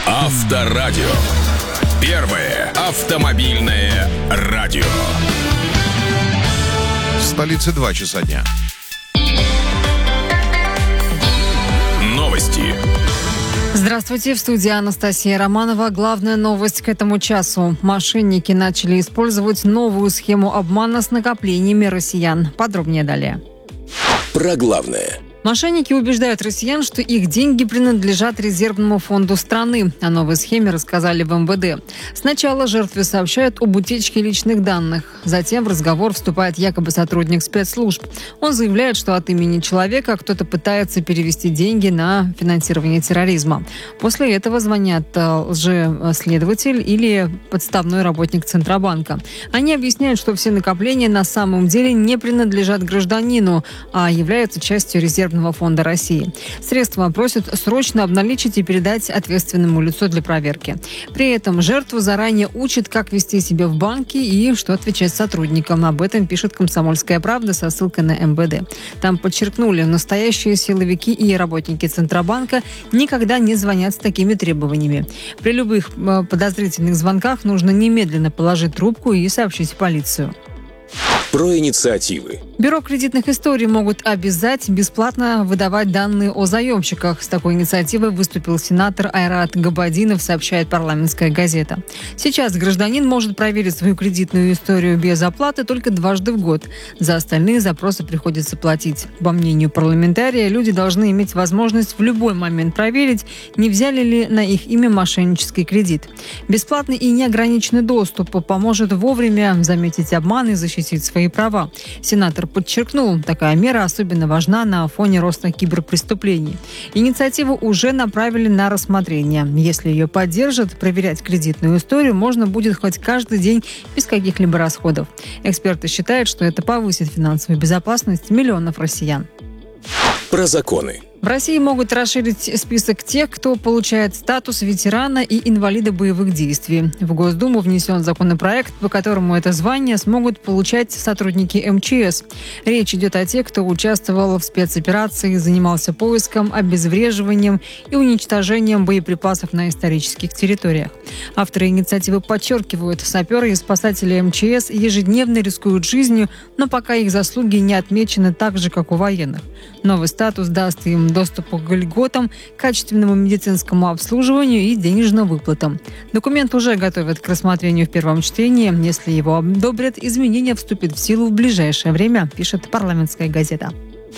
Авторадио. Первое автомобильное радио. В столице 2 часа дня. Новости. Здравствуйте, в студии Анастасия Романова. Главная новость к этому часу. Мошенники начали использовать новую схему обмана с накоплениями россиян. Подробнее далее. Про главное. Мошенники убеждают россиян, что их деньги принадлежат резервному фонду страны. О новой схеме рассказали в МВД. Сначала жертве сообщают об утечке личных данных. Затем в разговор вступает якобы сотрудник спецслужб. Он заявляет, что от имени человека кто-то пытается перевести деньги на финансирование терроризма. После этого звонят лжеследователь или подставной работник Центробанка. Они объясняют, что все накопления на самом деле не принадлежат гражданину, а являются частью резервного фонда России. Средства просят срочно обналичить и передать ответственному лицу для проверки. При этом жертву заранее учат, как вести себя в банке и что отвечать сотрудникам. Об этом пишет «Комсомольская правда» со ссылкой на МВД. Там подчеркнули, настоящие силовики и работники Центробанка никогда не звонят с такими требованиями. При любых подозрительных звонках нужно немедленно положить трубку и сообщить в полицию. Про инициативы. Бюро кредитных историй могут обязать бесплатно выдавать данные о заемщиках. С такой инициативой выступил сенатор Айрат Габадинов, сообщает «Парламентская газета». Сейчас гражданин может проверить свою кредитную историю без оплаты только дважды в год. За остальные запросы приходится платить. По мнению парламентария, люди должны иметь возможность в любой момент проверить, не взяли ли на их имя мошеннический кредит. Бесплатный и неограниченный доступ поможет вовремя заметить обман и защитить свои права. Сенатор подчеркнул, такая мера особенно важна на фоне роста киберпреступлений. Инициативу уже направили на рассмотрение. Если ее поддержат, проверять кредитную историю можно будет хоть каждый день без каких-либо расходов. Эксперты считают, что это повысит финансовую безопасность миллионов россиян. Про законы. В России могут расширить список тех, кто получает статус ветерана и инвалида боевых действий. В Госдуму внесен законопроект, по которому это звание смогут получать сотрудники МЧС. Речь идет о тех, кто участвовал в спецоперации, занимался поиском, обезвреживанием и уничтожением боеприпасов на исторических территориях. Авторы инициативы подчеркивают, саперы и спасатели МЧС ежедневно рискуют жизнью, но пока их заслуги не отмечены так же, как у военных. Новый статус даст им доступ к льготам, качественному медицинскому обслуживанию и денежным выплатам. Документ уже готовят к рассмотрению в первом чтении. Если его одобрят, изменения вступят в силу в ближайшее время, пишет «Парламентская газета».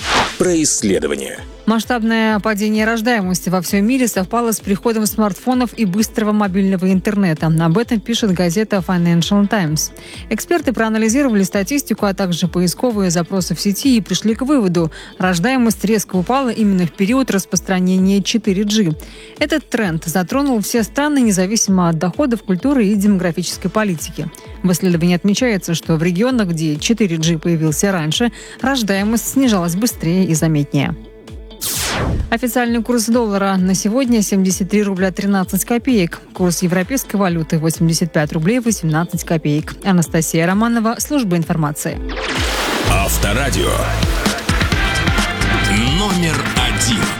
Про исследования. Масштабное падение рождаемости во всем мире совпало с приходом смартфонов и быстрого мобильного интернета. Об этом пишет газета Financial Times. Эксперты проанализировали статистику, а также поисковые запросы в сети и пришли к выводу: рождаемость резко упала именно в период распространения 4G. Этот тренд затронул все страны, независимо от доходов, культуры и демографической политики. В исследовании отмечается, что в регионах, где 4G появился раньше, рождаемость снижалась быстрее и заметнее. Официальный курс доллара на сегодня 73 рубля 13 копеек. Курс европейской валюты 85 рублей 18 копеек. Анастасия Романова, служба информации. Авторадио. Номер 1.